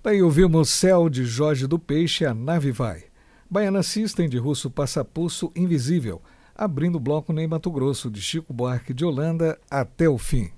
Daí ouvimos Céu de Jorge do Peixe, A Nave Vai. Baiana System de Russo Passapulso, Invisível. Abrindo o bloco Ney Mato Grosso, de Chico Buarque de Holanda, Até o Fim.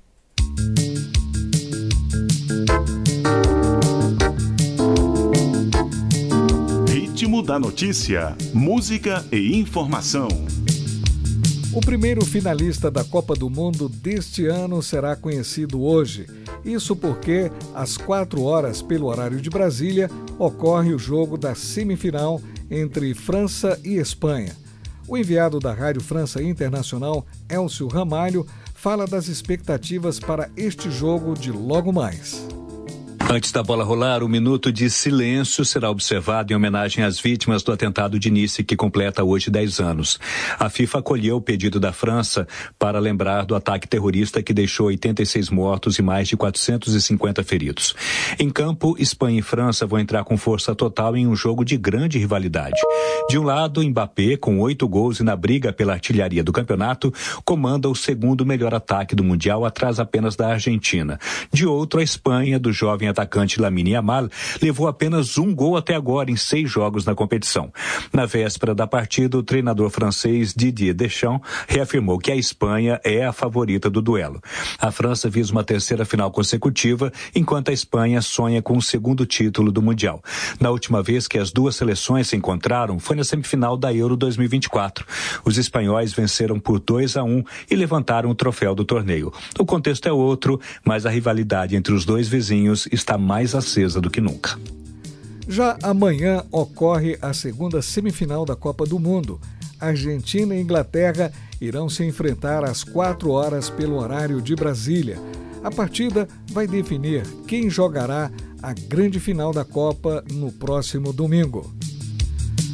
Ritmo da notícia, música e informação. O primeiro finalista da Copa do Mundo deste ano será conhecido hoje. Isso porque, às 4 horas, pelo horário de Brasília, ocorre o jogo da semifinal entre França e Espanha. O enviado da Rádio França Internacional, Elcio Ramalho, fala das expectativas para este jogo de logo mais. Antes da bola rolar, 1 minuto de silêncio será observado em homenagem às vítimas do atentado de Nice, que completa hoje 10 anos. A FIFA acolheu o pedido da França para lembrar do ataque terrorista que deixou 86 mortos e mais de 450 feridos. Em campo, Espanha e França vão entrar com força total em um jogo de grande rivalidade. De um lado, Mbappé, com 8 gols e na briga pela artilharia do campeonato, comanda o segundo melhor ataque do Mundial, atrás apenas da Argentina. De outro, a Espanha, do jovem atacante Lamine Yamal, levou apenas 1 gol até agora em 6 jogos na competição. Na véspera da partida, o treinador francês Didier Deschamps reafirmou que a Espanha é a favorita do duelo. A França visa uma 3ª final consecutiva, enquanto a Espanha sonha com o 2º título do Mundial. Na última vez que as duas seleções se encontraram foi na semifinal da Euro 2024. Os espanhóis venceram por 2-1 e levantaram o troféu do torneio. O contexto é outro, mas a rivalidade entre os dois vizinhos está mais acesa do que nunca. Já amanhã ocorre a 2ª semifinal da Copa do Mundo. Argentina e Inglaterra irão se enfrentar às 4 horas pelo horário de Brasília. A partida vai definir quem jogará a grande final da Copa no próximo domingo.